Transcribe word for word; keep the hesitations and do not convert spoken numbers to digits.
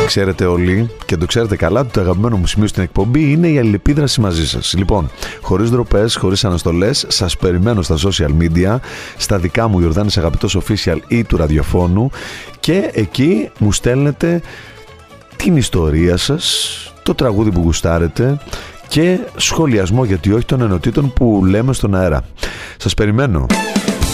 ξέρετε όλοι και το ξέρετε καλά ότι το αγαπημένο μου σημείο στην εκπομπή είναι η αλληλεπίδραση μαζί σας. Λοιπόν, χωρίς ντροπές, χωρίς αναστολές, σας περιμένω στα social media, στα δικά μου Ιορδάνης Αγαπητός Official ή του ραδιοφώνου, και εκεί μου στέλνετε την ιστορία σας, το τραγούδι που γουστάρετε και σχολιασμό, γιατί όχι, των ενωτήτων που λέμε στον αέρα. Σας περιμένω.